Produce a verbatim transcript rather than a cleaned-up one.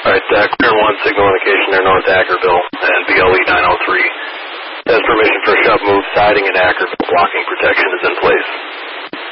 Alright, uh, clear one, signal indication there, North Ackerville, and B L E nine oh three. Has permission for shove move, siding and Ackerville blocking protection is in place.